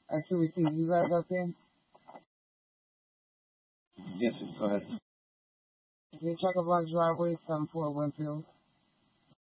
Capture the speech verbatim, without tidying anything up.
I should receive you guys up there. Yes, go ahead. Is it Checker Block Driveway, seven four Winfield?